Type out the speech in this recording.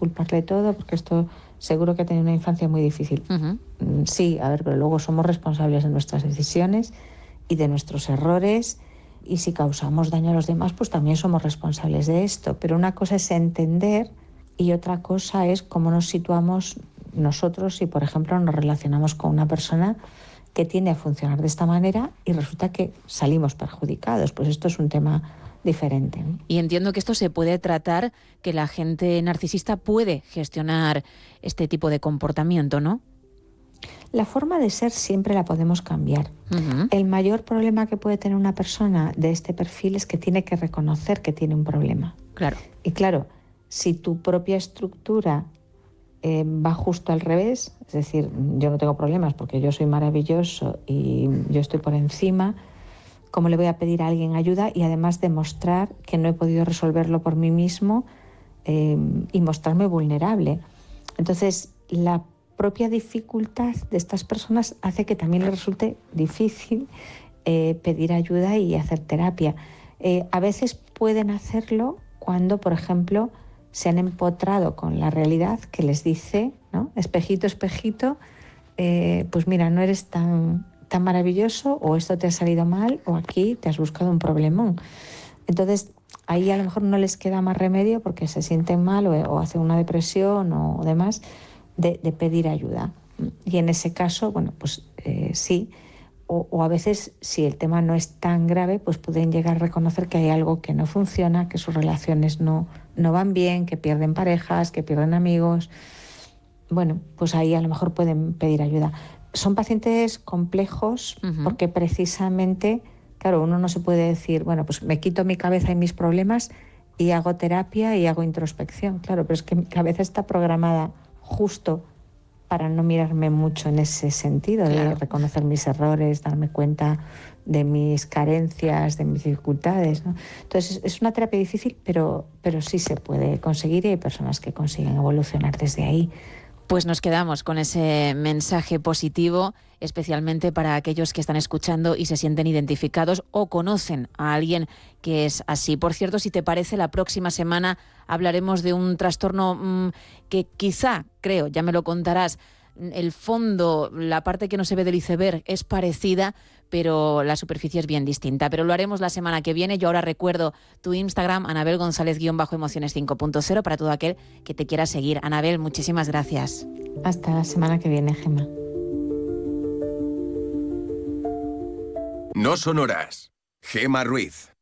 culparle todo porque esto seguro que ha tenido una infancia muy difícil. Sí, a ver, pero luego somos responsables de nuestras decisiones y de nuestros errores, y si causamos daño a los demás, pues también somos responsables de esto. Pero una cosa es entender y otra cosa es cómo nos situamos nosotros si, por ejemplo, nos relacionamos con una persona que tiende a funcionar de esta manera y resulta que salimos perjudicados. Pues esto es un tema diferente, ¿no? Y entiendo que esto se puede tratar, que la gente narcisista puede gestionar este tipo de comportamiento, ¿no? La forma de ser siempre la podemos cambiar. El mayor problema que puede tener una persona de este perfil es que tiene que reconocer que tiene un problema. Claro. Y claro, si tu propia estructura va justo al revés, es decir, yo no tengo problemas porque yo soy maravilloso y yo estoy por encima, ¿cómo le voy a pedir a alguien ayuda y además demostrar que no he podido resolverlo por mí mismo y mostrarme vulnerable? Entonces, la propia dificultad de estas personas hace que también les resulte difícil pedir ayuda y hacer terapia. A veces pueden hacerlo cuando, por ejemplo, se han empotrado con la realidad que les dice, ¿no? Espejito, espejito, pues mira, no eres tan maravilloso, o esto te ha salido mal, o aquí te has buscado un problemón. Entonces, ahí a lo mejor no les queda más remedio porque se sienten mal o hacen una depresión o demás, de pedir ayuda. Y en ese caso, bueno, pues sí, o a veces, si el tema no es tan grave, pues pueden llegar a reconocer que hay algo que no funciona, que sus relaciones no van bien, que pierden parejas, que pierden amigos. Bueno, pues ahí a lo mejor pueden pedir ayuda. Son pacientes complejos porque precisamente, claro, uno no se puede decir, bueno, pues me quito mi cabeza y mis problemas y hago terapia y hago introspección. Claro, pero es que mi cabeza está programada justo para no mirarme mucho en ese sentido, claro, de reconocer mis errores, darme cuenta de mis carencias, de mis dificultades, ¿no? Entonces es una terapia difícil, pero sí se puede conseguir y hay personas que consiguen evolucionar desde ahí. Pues nos quedamos con ese mensaje positivo, especialmente para aquellos que están escuchando y se sienten identificados o conocen a alguien que es así. Por cierto, si te parece, la próxima semana hablaremos de un trastorno que quizá, creo, ya me lo contarás, el fondo, la parte que no se ve del iceberg es parecida, pero la superficie es bien distinta. Pero lo haremos la semana que viene. Yo ahora recuerdo tu Instagram, Anabel González-Emociones 5.0, para todo aquel que te quiera seguir. Anabel, muchísimas gracias. Hasta la semana que viene, Gemma. No son horas. Gemma Ruiz.